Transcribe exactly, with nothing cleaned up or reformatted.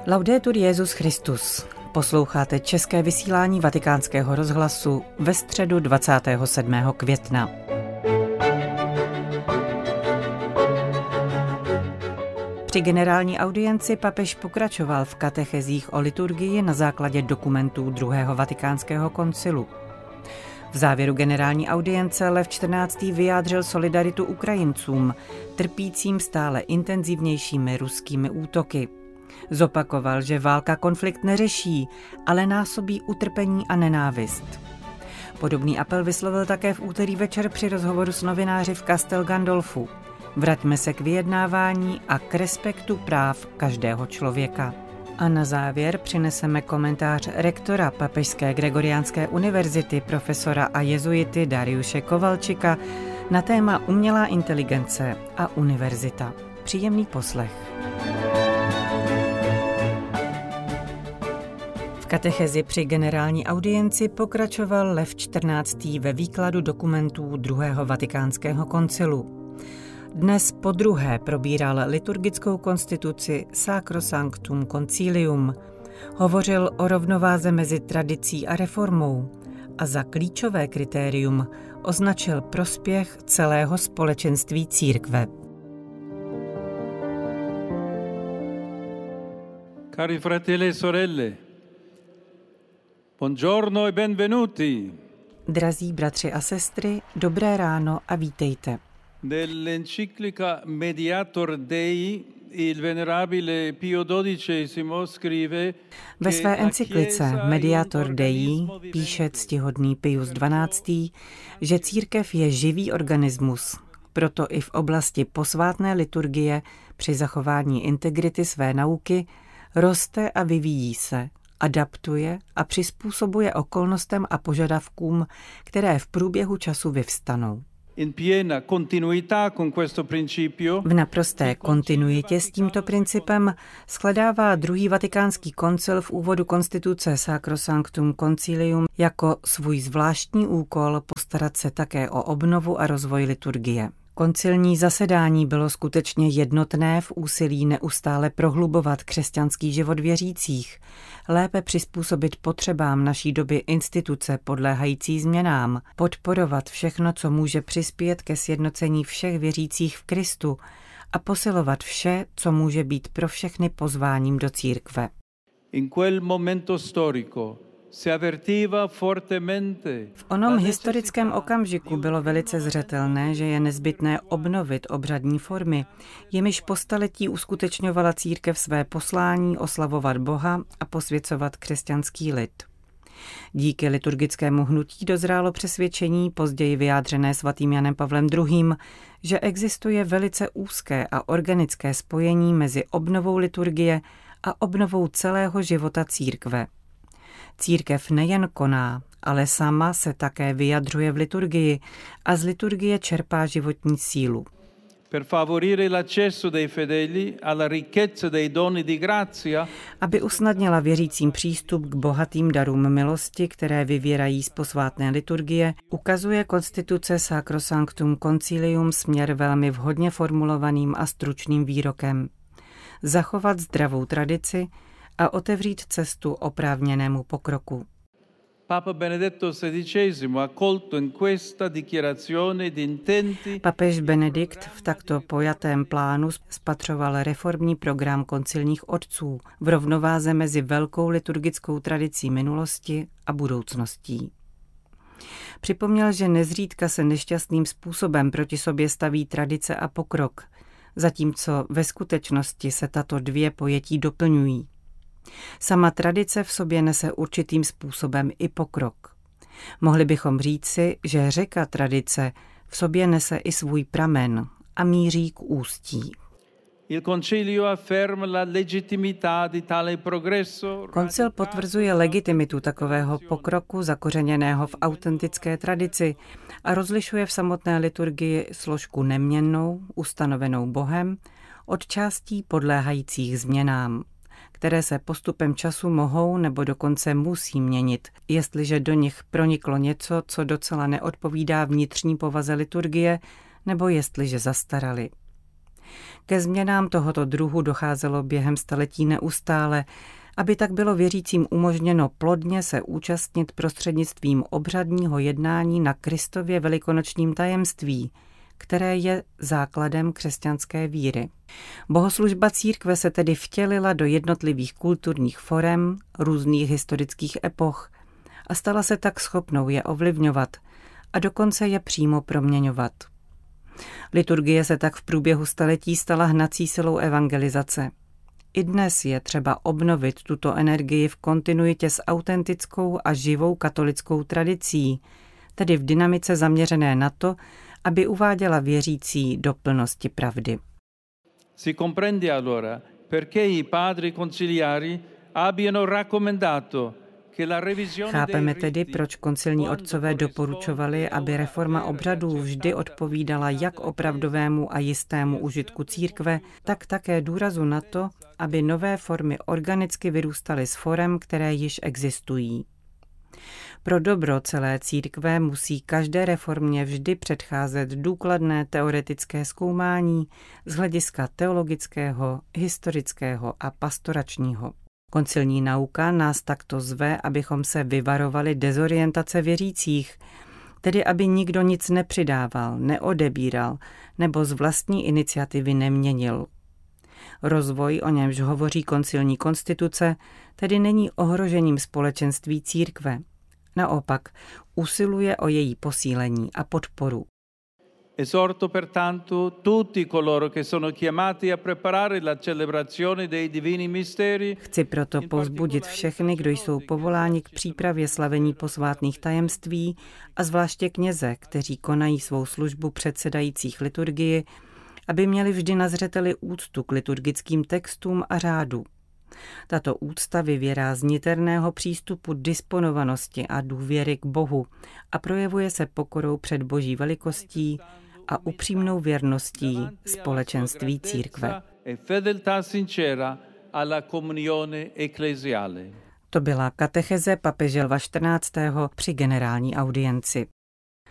Laudetur Jesus Christus. Posloucháte české vysílání Vatikánského rozhlasu ve středu dvacátého sedmého května. Při generální audienci papež pokračoval v katechezích o liturgii na základě dokumentů druhého vatikánského koncilu. V závěru generální audience Lev čtrnáctý vyjádřil solidaritu Ukrajincům, trpícím stále intenzivnějšími ruskými útoky. Zopakoval, že válka konflikt neřeší, ale násobí utrpení a nenávist. Podobný apel vyslovil také v úterý večer při rozhovoru s novináři v Castel Gandolfu. Vraťme se k vyjednávání a k respektu práv každého člověka. A na závěr přineseme komentář rektora Papežské Gregoriánské univerzity, profesora a jezuity Dariuše Kovalčika na téma umělá inteligence a univerzita. Příjemný poslech. V katechezi při generální audienci pokračoval Lev čtrnáctý ve výkladu dokumentů druhého vatikánského koncilu. Dnes podruhé probíral liturgickou konstituci Sacrosanctum Concilium. Hovořil o rovnováze mezi tradicí a reformou a za klíčové kritérium označil prospěch celého společenství církve. Cari fratelli e sorelle, buongiorno e benvenuti. Drazí bratři a sestry, dobré ráno a vítejte. Nell'enciclica Mediator Dei il venerabile Pio dodicesimo scrive Ve své encyklice Mediator Dei píše ctihodný Pius dvanáctý, že církev je živý organismus, proto i v oblasti posvátné liturgie při zachování integrity své nauky roste a vyvíjí se, adaptuje a přizpůsobuje okolnostem a požadavkům, které v průběhu času vyvstanou. V naprosté kontinuitě s tímto principem shledává druhý vatikánský koncil v úvodu konstituce Sacrosanctum Concilium jako svůj zvláštní úkol postarat se také o obnovu a rozvoj liturgie. Koncilní zasedání bylo skutečně jednotné v úsilí neustále prohlubovat křesťanský život věřících, lépe přizpůsobit potřebám naší doby instituce podléhající změnám, podporovat všechno, co může přispět ke sjednocení všech věřících v Kristu a posilovat vše, co může být pro všechny pozváním do církve. In quel momento storico V onom historickém okamžiku bylo velice zřetelné, že je nezbytné obnovit obřadní formy, jimiž po staletí uskutečňovala církev své poslání oslavovat Boha a posvěcovat křesťanský lid. Díky liturgickému hnutí dozrálo přesvědčení, později vyjádřené svatým Janem Pavlem druhým., že existuje velice úzké a organické spojení mezi obnovou liturgie a obnovou celého života církve. Církev nejen koná, ale sama se také vyjadřuje v liturgii a z liturgie čerpá životní sílu. Aby usnadnila věřícím přístup k bohatým darům milosti, které vyvěrají z posvátné liturgie, ukazuje konstituce Sacrosanctum Concilium směr velmi vhodně formulovaným a stručným výrokem. Zachovat zdravou tradici a otevřít cestu oprávněnému pokroku. Papež Benedikt v takto pojatém plánu spatřoval reformní program koncilních otců v rovnováze mezi velkou liturgickou tradicí minulosti a budoucností. Připomněl, že nezřídka se nešťastným způsobem proti sobě staví tradice a pokrok, zatímco ve skutečnosti se tato dvě pojetí doplňují. Sama tradice v sobě nese určitým způsobem i pokrok. Mohli bychom říci, že řeka tradice v sobě nese i svůj pramen a míří k ústí. Koncil potvrzuje legitimitu takového pokroku zakořeněného v autentické tradici a rozlišuje v samotné liturgii složku neměnnou, ustanovenou Bohem, od částí podléhajících změnám, které se postupem času mohou nebo dokonce musí měnit, jestliže do nich proniklo něco, co docela neodpovídá vnitřní povaze liturgie, nebo jestliže zastarali. Ke změnám tohoto druhu docházelo během staletí neustále, aby tak bylo věřícím umožněno plodně se účastnit prostřednictvím obřadního jednání na Kristově velikonočním tajemství, které je základem křesťanské víry. Bohoslužba církve se tedy vtělila do jednotlivých kulturních forem, různých historických epoch a stala se tak schopnou je ovlivňovat a dokonce je přímo proměňovat. Liturgie se tak v průběhu staletí stala hnací silou evangelizace. I dnes je třeba obnovit tuto energii v kontinuitě s autentickou a živou katolickou tradicí, tedy v dynamice zaměřené na to, aby uváděla věřící do plnosti pravdy. Si comprende allora perché i padri conciliari abbiano raccomandato. Chápeme tedy, proč koncilní otcové doporučovali, aby reforma obřadů vždy odpovídala jak opravdovému a jistému užitku církve, tak také důrazu na to, aby nové formy organicky vyrůstaly z forem, které již existují. Pro dobro celé církve musí každé reformě vždy předcházet důkladné teoretické zkoumání z hlediska teologického, historického a pastoračního. Koncilní nauka nás takto zve, abychom se vyvarovali dezorientace věřících, tedy aby nikdo nic nepřidával, neodebíral nebo z vlastní iniciativy neměnil. Rozvoj, o němž hovoří koncilní konstituce, tedy není ohrožením společenství církve. Naopak, usiluje o její posílení a podporu. Esorto pertanto tutti coloro che sono chiamati a preparare la celebrazione dei divini misteri. Chci proto povzbudit všechny, kdo jsou povoláni k přípravě slavení posvátných tajemství a zvláště kněze, kteří konají svou službu předsedajících liturgii, aby měli vždy na zřeteli úctu k liturgickým textům a řádu. Tato úcta vyvěrá z niterného přístupu disponovanosti a důvěry k Bohu a projevuje se pokorou před Boží velikostí a upřímnou věrností společenství církve. To byla katecheze papeže Lva čtrnáctého při generální audienci.